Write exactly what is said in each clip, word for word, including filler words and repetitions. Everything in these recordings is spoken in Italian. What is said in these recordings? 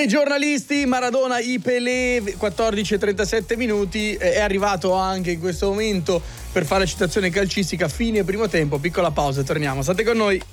Nei giornalisti Maradona i Pelé, quattordici e trentasette minuti, è arrivato anche in questo momento per fare la citazione calcistica, fine primo tempo, piccola pausa e torniamo. State con noi.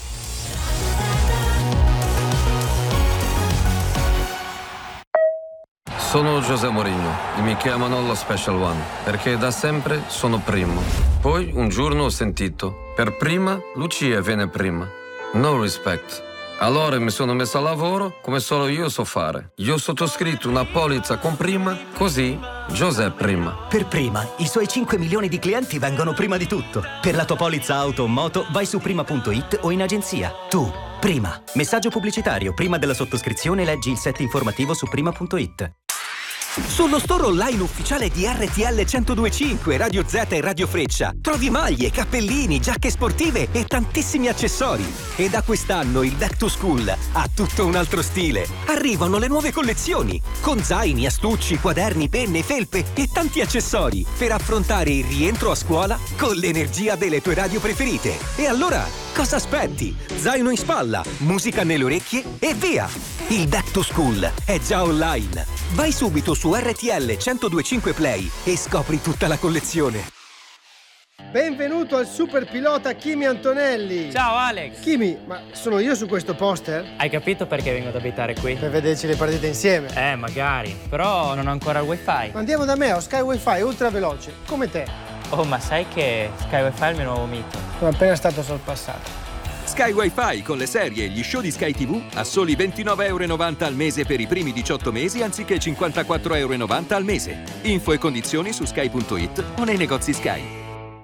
Sono José Mourinho e mi chiamano lo Special One perché da sempre sono primo. Poi un giorno ho sentito, per prima Lucia viene prima. No respect. Allora mi sono messo a lavoro come solo io so fare. Io ho sottoscritto una polizza con prima, così José prima. Per prima, i suoi cinque milioni di clienti vengono prima di tutto. Per la tua polizza auto o moto vai su prima punto it o in agenzia. Tu, prima. Messaggio pubblicitario. Prima della sottoscrizione leggi il set informativo su prima punto it. Sullo store online ufficiale di R T L centodue e cinque, Radio Z e Radio Freccia trovi maglie, cappellini, giacche sportive e tantissimi accessori. E da quest'anno il Back to School ha tutto un altro stile. Arrivano le nuove collezioni con zaini, astucci, quaderni, penne, felpe e tanti accessori per affrontare il rientro a scuola con l'energia delle tue radio preferite. E allora, cosa aspetti? Zaino in spalla, musica nelle orecchie e via! Il Back to School è già online. Vai subito su R T L centodue e cinque Play e scopri tutta la collezione. Benvenuto al super pilota Kimi Antonelli. Ciao Alex. Kimi, ma sono io su questo poster? Hai capito perché vengo ad abitare qui? Per vederci le partite insieme. Eh, magari. Però non ho ancora il wifi. Andiamo da me, ho Sky Wi-Fi ultra veloce, come te. Oh, ma sai che Sky Wi-Fi è il mio nuovo mito? Sono appena stato sorpassato. Sky Wi-Fi con le serie e gli show di Sky tivù a soli ventinove e novanta euro al mese per i primi diciotto mesi anziché cinquantaquattro e novanta euro al mese. Info e condizioni su sky punto it o nei negozi Sky.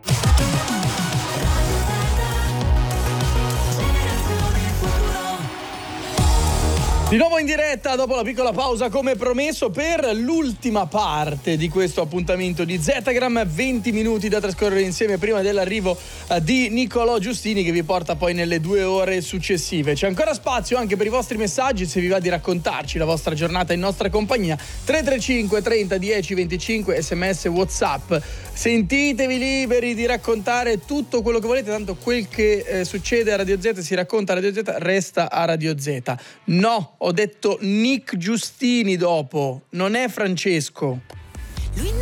Di nuovo in diretta dopo la piccola pausa come promesso per l'ultima parte di questo appuntamento di Zetagram, venti minuti da trascorrere insieme prima dell'arrivo di Nicolò Giustini che vi porta poi nelle due ore successive. C'è ancora spazio anche per i vostri messaggi se vi va di raccontarci la vostra giornata in nostra compagnia. Tre tre cinque trenta dieci venticinque sms WhatsApp. Sentitevi liberi di raccontare tutto quello che volete, tanto quel che eh, succede a Radio Z si racconta a Radio Z, resta a Radio Z. No, ho detto Nick Giustini dopo, non è Francesco.